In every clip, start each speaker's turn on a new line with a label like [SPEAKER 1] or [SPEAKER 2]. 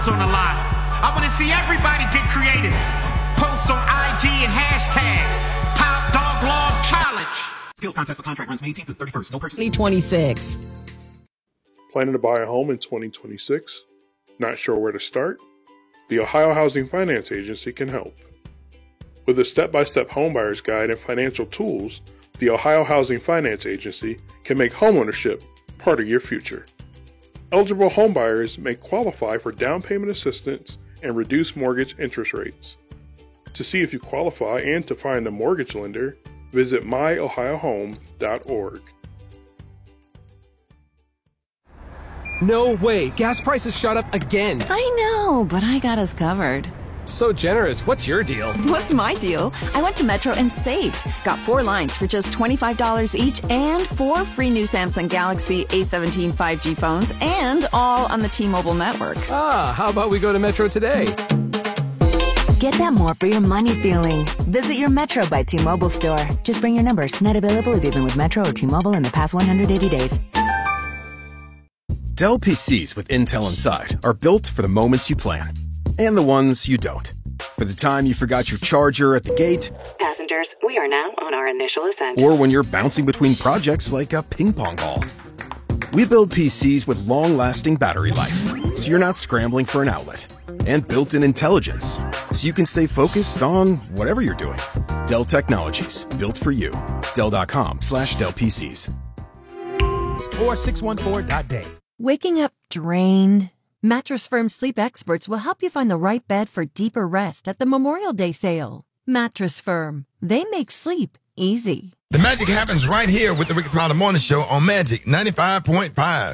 [SPEAKER 1] dollars on the line. I want to see everybody get creative. Post on IG and hashtag Top Dog Law Challenge.
[SPEAKER 2] Skills contest for contract runs May 18th to 31st. No purchase.
[SPEAKER 3] 2026.
[SPEAKER 4] Planning to buy a home in 2026? Not sure where to start? The Ohio Housing Finance Agency can help. With a step-by-step homebuyer's guide and financial tools, the Ohio Housing Finance Agency can make homeownership part of your future. Eligible homebuyers may qualify for down payment assistance and reduced mortgage interest rates. To see if you qualify and to find a mortgage lender, visit myohiohome.org.
[SPEAKER 5] No way, gas prices shot up again.
[SPEAKER 6] I know, but I got us covered.
[SPEAKER 5] So generous. What's your deal?
[SPEAKER 6] What's my deal? I went to Metro and saved. Got 4 lines for just $25 each and 4 free new Samsung Galaxy A17 5G phones, and all on the T-Mobile network.
[SPEAKER 5] Ah, how about we go to Metro today?
[SPEAKER 7] Get that more for your money feeling. Visit your Metro by T-Mobile store. Just bring your numbers. Not available if you've been with Metro or T-Mobile in the past 180 days.
[SPEAKER 8] Dell PCs with Intel Inside are built for the moments you plan and the ones you don't. For the time you forgot your charger at the gate.
[SPEAKER 9] Passengers, we are now on our initial ascent.
[SPEAKER 8] Or when you're bouncing between projects like a ping pong ball. We build PCs with long-lasting battery life, so you're not scrambling for an outlet. And built-in intelligence, so you can stay focused on whatever you're doing. Dell Technologies, built for you. Dell.com/Dell PCs.
[SPEAKER 10] Score 614.day.
[SPEAKER 7] Waking up drained? Mattress Firm sleep experts will help you find the right bed for deeper rest at the Memorial Day sale. Mattress Firm. They make sleep easy.
[SPEAKER 11] The magic happens right here with the Ricky Smiley Morning Show on Magic 95.5.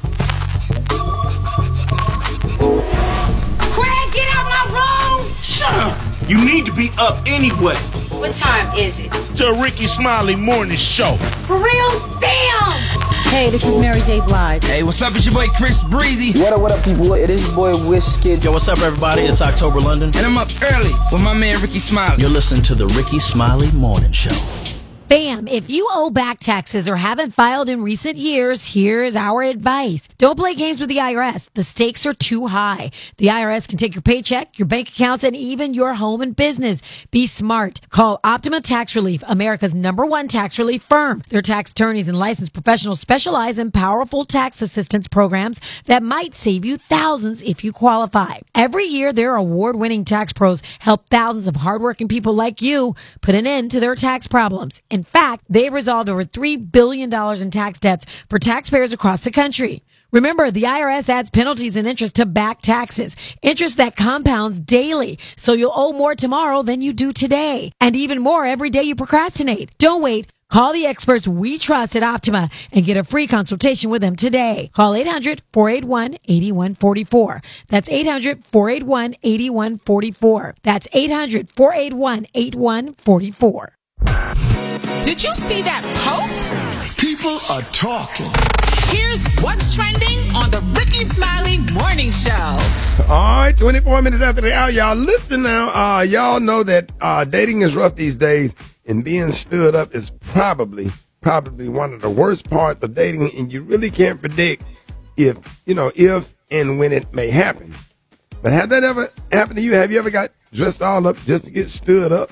[SPEAKER 12] Craig, get out my room!
[SPEAKER 13] Shut up! You need to be up anyway.
[SPEAKER 12] What time is it?
[SPEAKER 13] The Ricky Smiley Morning Show.
[SPEAKER 12] For real? Damn!
[SPEAKER 14] Hey, this is Mary J. Blige.
[SPEAKER 15] Hey, what's up? It's your boy Chris Breezy.
[SPEAKER 16] What up, people? It is your boy Wizkid.
[SPEAKER 17] Yo, what's up, everybody? It's October London.
[SPEAKER 15] And I'm up early with my man Ricky Smiley.
[SPEAKER 17] You're listening to the Ricky Smiley Morning Show.
[SPEAKER 18] Bam! If you owe back taxes or haven't filed in recent years, here's our advice. Don't play games with the IRS. The stakes are too high. The IRS can take your paycheck, your bank accounts, and even your home and business. Be smart. Call Optima Tax Relief, America's #1 tax relief firm. Their tax attorneys and licensed professionals specialize in powerful tax assistance programs that might save you thousands if you qualify. Every year, their award-winning tax pros help thousands of hardworking people like you put an end to their tax problems. In fact, they've resolved over $3 billion in tax debts for taxpayers across the country. Remember, the IRS adds penalties and interest to back taxes, interest that compounds daily, so you'll owe more tomorrow than you do today, and even more every day you procrastinate. Don't wait. Call the experts we trust at Optima and get a free consultation with them today. Call 800-481-8144. That's 800-481-8144. That's 800-481-8144.
[SPEAKER 19] Did you see that post?
[SPEAKER 13] People are talking.
[SPEAKER 19] Here's what's trending on the Ricky Smiley Morning Show.
[SPEAKER 20] All right, 24 minutes after the hour. Y'all listen now. Y'all know that dating is rough these days, and being stood up is probably one of the worst parts of dating, and you really can't predict if and when it may happen. But have that ever happened to you? Have you ever got dressed all up just to get stood up?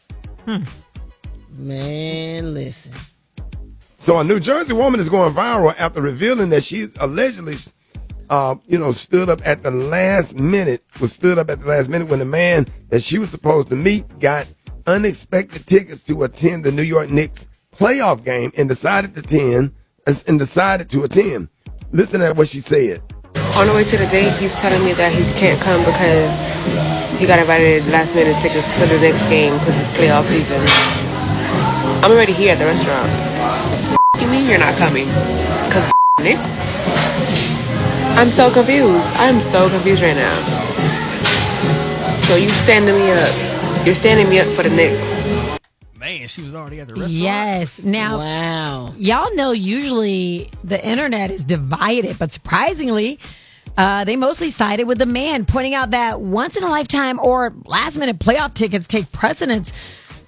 [SPEAKER 3] Man, listen.
[SPEAKER 20] So a New Jersey woman is going viral after revealing that she allegedly, stood up at the last minute when the man that she was supposed to meet got unexpected tickets to attend the New York Knicks playoff game and decided to attend. Listen to what she said.
[SPEAKER 4] On the way to the date, he's telling me that he can't come because he got invited last minute tickets for the next game because it's playoff season. I'm already here at the restaurant. What do you mean you're not coming? Because Knicks? I'm so confused. I'm so confused right now. So you standing me up. You're standing me up for the Knicks.
[SPEAKER 15] Man, she was already at the restaurant.
[SPEAKER 18] Yes. Now,
[SPEAKER 3] wow.
[SPEAKER 18] Y'all know usually the internet is divided, but surprisingly, they mostly sided with the man, pointing out that once-in-a-lifetime or last-minute playoff tickets take precedence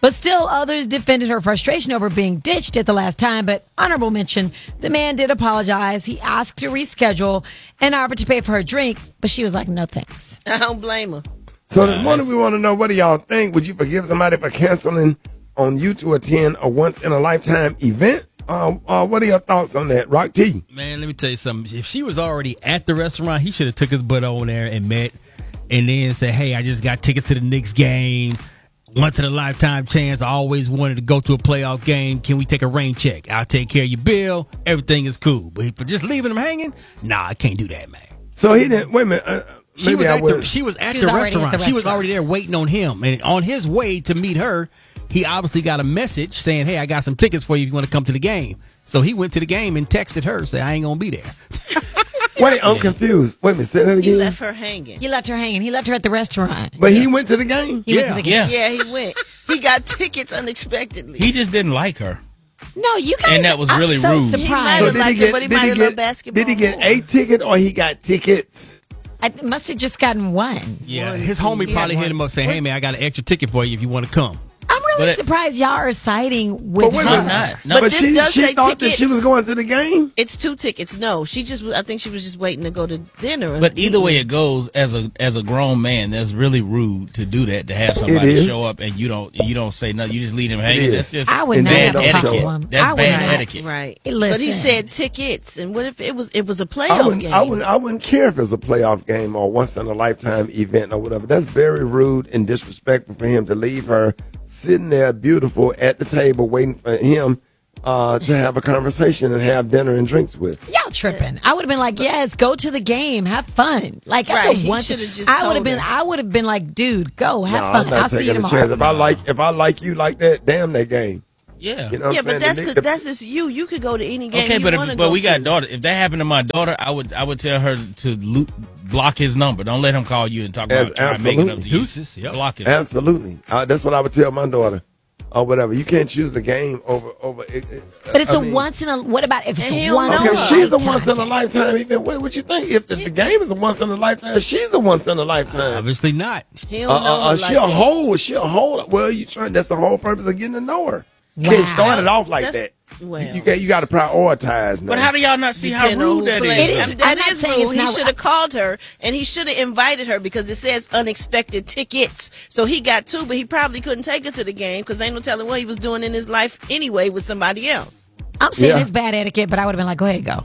[SPEAKER 18] But still, others defended her frustration over being ditched at the last time. But honorable mention, the man did apologize. He asked to reschedule and offered to pay for her drink, but she was like, no thanks.
[SPEAKER 2] I don't blame her.
[SPEAKER 20] So this morning we want to know, what do y'all think? Would you forgive somebody for canceling on you to attend a once-in-a-lifetime event? What are your thoughts on that? Rock T.
[SPEAKER 15] Man, let me tell you something. If she was already at the restaurant, he should have took his butt over there and met and then said, hey, I just got tickets to the Knicks game. Once in a lifetime chance. I always wanted to go to a playoff game. Can we take a rain check? I'll take care of your bill. Everything is cool. But for just leaving him hanging, nah, I can't do that, man.
[SPEAKER 20] So he didn't. Wait a minute.
[SPEAKER 15] She was at the restaurant. She was already there waiting on him. And on his way to meet her, he obviously got a message saying, hey, I got some tickets for you if you want to come to the game. So he went to the game and texted her, say, I ain't going to be there.
[SPEAKER 20] Wait, I'm confused. Wait a minute, say that again.
[SPEAKER 2] He left her hanging.
[SPEAKER 18] He left her hanging. He left her at the restaurant.
[SPEAKER 20] But he went to the game?
[SPEAKER 18] He went to the game.
[SPEAKER 2] Yeah, he went. He got tickets unexpectedly.
[SPEAKER 17] He just didn't like her.
[SPEAKER 18] No, you guys.
[SPEAKER 17] And that was really
[SPEAKER 18] I'm so
[SPEAKER 17] rude.
[SPEAKER 18] surprised.
[SPEAKER 2] He might have liked it, but he might have loved basketball.
[SPEAKER 20] Did he get a ticket or he got tickets?
[SPEAKER 18] I must have just gotten one.
[SPEAKER 15] Yeah, his homie probably hit him up saying, hey, man, I got an extra ticket for you if you want to come.
[SPEAKER 18] I'm really surprised y'all are siding with her.
[SPEAKER 2] But
[SPEAKER 20] she
[SPEAKER 2] does say
[SPEAKER 20] thought
[SPEAKER 2] tickets.
[SPEAKER 20] that she was going to the game?
[SPEAKER 2] It's 2 tickets. No, I think she was just waiting to go to dinner.
[SPEAKER 17] But either way it goes, as a grown man, that's really rude to do that, to have somebody show up and you don't say nothing. You just leave them hanging. That's just
[SPEAKER 18] I would not
[SPEAKER 17] bad
[SPEAKER 18] have a
[SPEAKER 17] etiquette.
[SPEAKER 18] problem.
[SPEAKER 17] That's bad etiquette.
[SPEAKER 2] Right.
[SPEAKER 18] Listen.
[SPEAKER 2] But he said tickets, and what if it was a playoff game?
[SPEAKER 20] I wouldn't care if it's a playoff game or once in a lifetime event or whatever. That's very rude and disrespectful for him to leave her sitting there beautiful at the table waiting for him to have a conversation and have dinner and drinks with.
[SPEAKER 18] Y'all tripping. I would have been like, yes, go to the game, have fun. Like that's
[SPEAKER 2] Right,
[SPEAKER 18] a
[SPEAKER 2] he
[SPEAKER 18] once.
[SPEAKER 2] should've just
[SPEAKER 18] I would have
[SPEAKER 2] told
[SPEAKER 18] been.
[SPEAKER 2] her.
[SPEAKER 18] I would have been like, dude, go have
[SPEAKER 20] No,
[SPEAKER 18] fun.
[SPEAKER 20] I'm not
[SPEAKER 18] I'll see you
[SPEAKER 20] taking a
[SPEAKER 18] tomorrow.
[SPEAKER 20] chance. If I like you like that, damn that game.
[SPEAKER 17] Yeah.
[SPEAKER 20] You know what I'm
[SPEAKER 2] but
[SPEAKER 20] saying?
[SPEAKER 2] that's just you. You could go to any game
[SPEAKER 17] Okay,
[SPEAKER 2] you
[SPEAKER 17] but
[SPEAKER 2] want to go
[SPEAKER 17] we got
[SPEAKER 2] to.
[SPEAKER 17] daughter. If that happened to my daughter, I would tell her to block his number. Don't let him call you and talk about trying to make it up to you.
[SPEAKER 15] Deuces, yep.
[SPEAKER 17] Block it.
[SPEAKER 20] Absolutely. That's what I would tell my daughter. Or whatever. You can't choose the game over it.
[SPEAKER 18] But it's once in a. What about if it's
[SPEAKER 2] And he
[SPEAKER 18] a
[SPEAKER 2] don't
[SPEAKER 18] once?
[SPEAKER 2] know
[SPEAKER 18] in a
[SPEAKER 20] Okay, she's a
[SPEAKER 18] lifetime
[SPEAKER 20] once in a
[SPEAKER 18] game?
[SPEAKER 20] lifetime event. What you think? If the game is a once in a lifetime, she's a once in a lifetime.
[SPEAKER 15] Obviously not.
[SPEAKER 2] He don't know her like
[SPEAKER 20] She'll
[SPEAKER 2] that.
[SPEAKER 20] hold. Well, you trying? That's the whole purpose of getting to know her. You
[SPEAKER 18] Wow.
[SPEAKER 20] can't start it off like
[SPEAKER 2] That's-
[SPEAKER 20] that.
[SPEAKER 2] well.
[SPEAKER 20] You got to prioritize now.
[SPEAKER 17] But how do y'all not see how
[SPEAKER 2] Depending on
[SPEAKER 17] rude
[SPEAKER 2] who
[SPEAKER 17] that
[SPEAKER 2] plays.
[SPEAKER 18] It
[SPEAKER 17] is?
[SPEAKER 18] is.
[SPEAKER 2] That
[SPEAKER 18] I'm not
[SPEAKER 2] is
[SPEAKER 18] saying
[SPEAKER 2] rude.
[SPEAKER 18] it's
[SPEAKER 2] He
[SPEAKER 18] not-
[SPEAKER 2] should have called her, and he should have invited her because it says unexpected tickets. So he got 2, but he probably couldn't take her to the game because ain't no telling what he was doing in his life anyway with somebody else.
[SPEAKER 18] I'm saying
[SPEAKER 20] Yeah.
[SPEAKER 18] it's bad etiquette, but I would have been like, go ahead, go.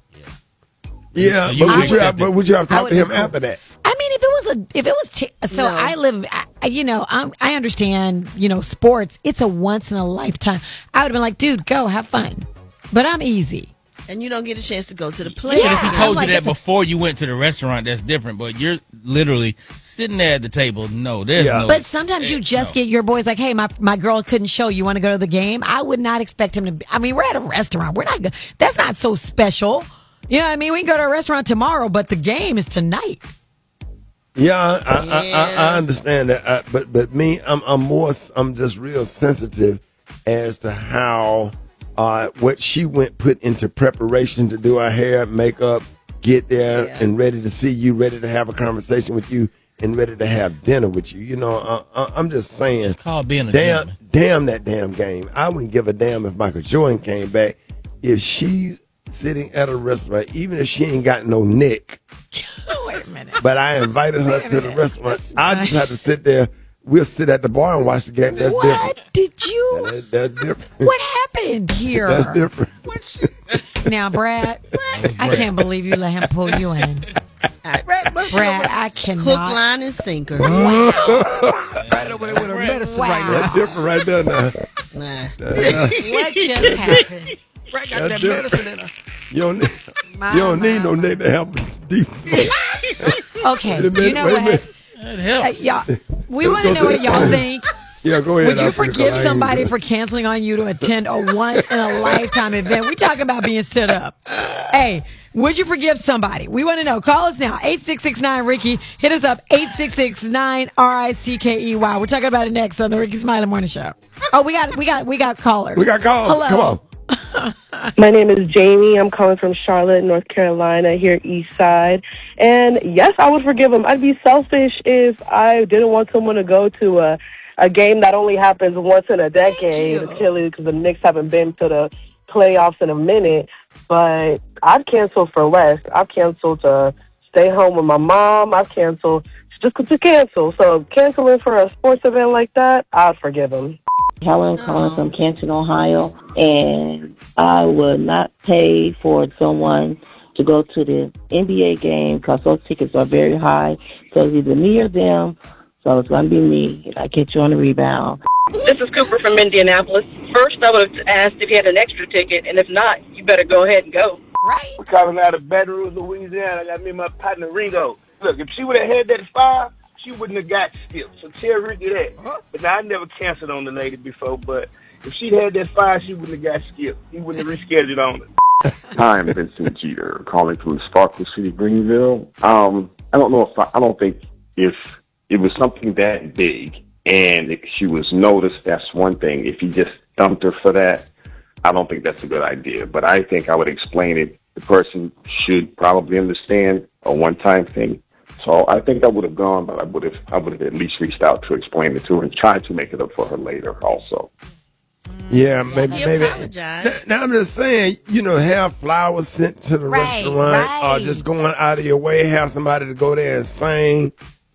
[SPEAKER 20] Yeah,
[SPEAKER 17] So you
[SPEAKER 20] but
[SPEAKER 17] would accept
[SPEAKER 20] would you have
[SPEAKER 18] I
[SPEAKER 20] talked
[SPEAKER 18] would
[SPEAKER 20] to him
[SPEAKER 18] have-
[SPEAKER 20] after that?
[SPEAKER 18] I mean, if it was so
[SPEAKER 2] No.
[SPEAKER 18] I live, I understand, sports. It's a once in a lifetime. I would have been like, dude, go have fun. But I'm easy.
[SPEAKER 2] And you don't get a chance to go to the
[SPEAKER 17] But
[SPEAKER 2] play.
[SPEAKER 17] if he
[SPEAKER 18] Yeah.
[SPEAKER 17] told
[SPEAKER 18] I'm like,
[SPEAKER 17] you that
[SPEAKER 18] it's a-
[SPEAKER 17] before you went to the restaurant, that's different. But you're literally sitting there at the table. No, there's
[SPEAKER 20] Yeah.
[SPEAKER 17] no.
[SPEAKER 18] But sometimes you just get your boys like, hey, my girl couldn't show. You want to go to the game? I would not expect him to be. I mean, we're at a restaurant. We're not. That's not so special. You know what I mean? We can go to a restaurant tomorrow, but the game is tonight.
[SPEAKER 20] Yeah, I understand that. But me, I'm just real sensitive as to how what she put into preparation to do her hair, makeup, get there and ready to see you, ready to have a conversation with you, and ready to have dinner with you. You know, I'm just saying.
[SPEAKER 17] It's called being a gentleman.
[SPEAKER 20] Damn that damn game. I wouldn't give a damn if Michael Jordan came back. If she's sitting at a restaurant, even if she ain't got no neck.
[SPEAKER 18] Wait a minute.
[SPEAKER 20] But I invited her to the restaurant. I just had to sit there. We'll sit at the bar and watch the game. That's
[SPEAKER 18] What
[SPEAKER 20] different.
[SPEAKER 18] did you?
[SPEAKER 20] That's different.
[SPEAKER 18] What happened here?
[SPEAKER 20] That's different.
[SPEAKER 18] Now, Brad, I can't believe you let him pull you in. Brad, I cannot.
[SPEAKER 2] Hook, line, and sinker.
[SPEAKER 15] Right over there with her medicine right now.
[SPEAKER 20] That's different right there now.
[SPEAKER 2] Nah.
[SPEAKER 18] What just happened?
[SPEAKER 15] Brad got that medicine in her.
[SPEAKER 20] You don't need no neck to help deep.
[SPEAKER 18] Okay,
[SPEAKER 20] Wait a minute,
[SPEAKER 18] you know
[SPEAKER 20] wait a
[SPEAKER 18] what?
[SPEAKER 20] minute.
[SPEAKER 17] That helps.
[SPEAKER 18] Y'all, we want to know what y'all think.
[SPEAKER 20] Yeah, go ahead.
[SPEAKER 18] Would you
[SPEAKER 20] I'll figure
[SPEAKER 18] forgive
[SPEAKER 20] it out.
[SPEAKER 18] somebody for canceling on you to attend a once-in-a-lifetime event? We're talking about being stood up. Hey, would you forgive somebody? We want to know. Call us now, 8669-RICKY. Hit us up, 8669-RICKEY. We're talking about it next on the Ricky Smiley Morning Show. Oh, we got callers.
[SPEAKER 20] We got calls.
[SPEAKER 18] Hello.
[SPEAKER 20] Come on.
[SPEAKER 21] My name is Jamie. I'm calling from Charlotte, North Carolina, here east side. And yes, I would forgive him. I'd be selfish if I didn't want someone to go to a a game that only happens once in a decade, clearly because the Knicks haven't been to the playoffs in a minute. But I've canceled for less. I've canceled to stay home with my mom. I've canceled just to cancel. So canceling for a sports event like that, I'd forgive him.
[SPEAKER 1] Helen calling from Canton, Ohio, and I would not pay for someone to go to the NBA game because those tickets are very high. So it's either me or them. So it's going to be me, and I catch you on the rebound.
[SPEAKER 22] This is Cooper from Indianapolis. First, I would have asked if you had an extra ticket, and if not, you better go ahead and go.
[SPEAKER 18] Right.
[SPEAKER 23] We're calling out of Baton Rouge, Louisiana. I got me and my partner Ringo. Look, if she would have had that 5, she wouldn't have got skipped. So tell Ricky that. But now, I never canceled on the lady before, but if she'd had that 5, she wouldn't have got skipped. He wouldn't have rescheduled on her.
[SPEAKER 24] Hi, I'm Vincent Jeter, calling from Sparkle City, Greenville. I don't think if it was something that big and if she was noticed, that's one thing. If he just dumped her for that, I don't think that's a good idea. But I think I would explain it. The person should probably understand a one-time thing. So I think I would have gone, but I would have at least reached out to explain it to her and tried to make it up for her later also.
[SPEAKER 20] Yeah, maybe. Now I'm just saying, have flowers sent to the restaurant, or just going out of your way, have somebody to go there and sing.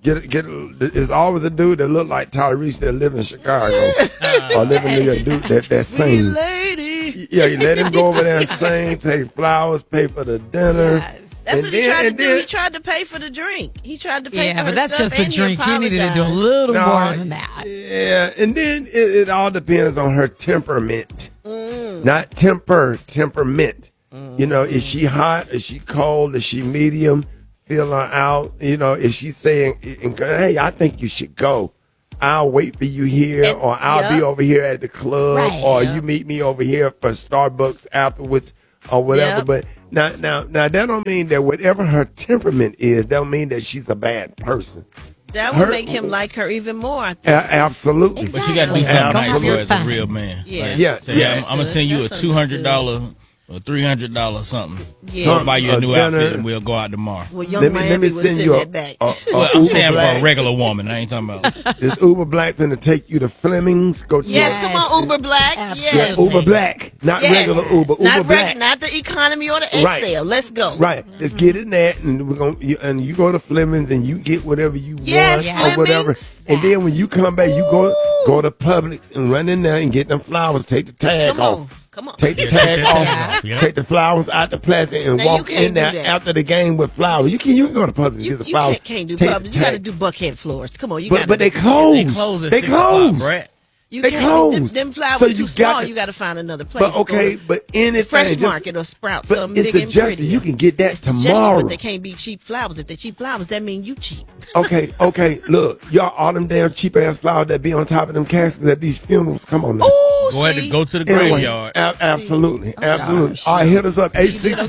[SPEAKER 20] It's always a dude that look like Tyrese that live in Chicago or live in New York, dude that sing.
[SPEAKER 2] Lady.
[SPEAKER 20] Yeah, you let him go over there and sing, take flowers, pay for the dinner.
[SPEAKER 2] Yes. That's what he tried to do. He tried to pay for the drink. He tried to pay for her
[SPEAKER 18] but that's
[SPEAKER 2] stuff,
[SPEAKER 18] just a
[SPEAKER 2] and
[SPEAKER 18] drink. He needed to do a little more than that.
[SPEAKER 20] Yeah, and then it all depends on her temperament. Not temperament. Is she hot? Is she cold? Is she medium? Feel her out. Is she saying, hey, I think you should go. I'll wait for you here, or I'll be over here at the club, or you meet me over here for Starbucks afterwards, or whatever. But now that don't mean that whatever her temperament is, that don't mean that she's a bad person.
[SPEAKER 2] That would make him like her even more, I think.
[SPEAKER 20] Absolutely.
[SPEAKER 17] But you got to do something nice for her as a real man.
[SPEAKER 2] Yeah.
[SPEAKER 17] I'm going to send you a $200 or $300 something. Yeah. I'll buy you a new outfit and we'll go out tomorrow.
[SPEAKER 2] Well, let me send you that back.
[SPEAKER 17] I'm saying for a regular woman. I ain't talking about.
[SPEAKER 20] Is Uber Black going to take you to Fleming's? Come on,
[SPEAKER 2] Uber Black. Yes.
[SPEAKER 20] Uber Black. Not regular Uber. Uber Black.
[SPEAKER 2] Not the economy or the XL. Let's go.
[SPEAKER 20] Right. Let's get in that, and you go to Fleming's and you get whatever you want or whatever. And then when you come back, you go to Publix and run in there and get them flowers. Take the tag off.
[SPEAKER 2] Come on.
[SPEAKER 20] Take the tag off. Take the flowers out the plastic and walk in there after the game with flowers. You can go to Publix and get the flowers.
[SPEAKER 2] You can't do Publix. You got to do Buckhead Floors. Come on.
[SPEAKER 20] But they close.
[SPEAKER 17] They close at 6 o'clock, Brett.
[SPEAKER 20] They close.
[SPEAKER 2] Them flowers are too small. You got to find another place.
[SPEAKER 20] But but anything,
[SPEAKER 2] Fresh Market or Sprouts.
[SPEAKER 20] But it's the Justice. You can get that tomorrow.
[SPEAKER 2] But they can't be cheap flowers. If they're cheap flowers, that means you cheap.
[SPEAKER 20] Okay. Look, y'all, all them damn cheap ass flowers that be on top of them caskets at these funerals. Come on now.
[SPEAKER 17] Go ahead and go to the graveyard.
[SPEAKER 20] Absolutely. All right, hit us up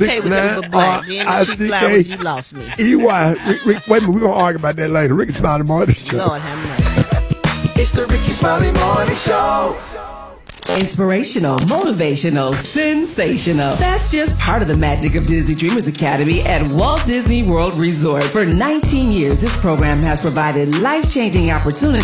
[SPEAKER 20] 866-9
[SPEAKER 2] You lost me.
[SPEAKER 20] EY. Rick, wait a minute, we're gonna argue about that later. Ricky Smiley Morning Show.
[SPEAKER 2] Lord have mercy.
[SPEAKER 25] It's the Ricky Smiley Morning Show. Inspirational, motivational, sensational. That's just part of the magic of Disney Dreamers Academy at Walt Disney World Resort. For 19 years, this program has provided life-changing opportunities